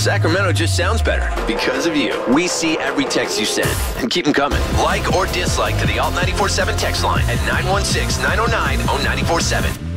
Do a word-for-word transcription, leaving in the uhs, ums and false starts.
Sacramento just sounds better because of you. We see every text you send and keep them coming. Like or dislike to the Alt nine four seven text line at nine one six, nine oh nine, oh nine four seven.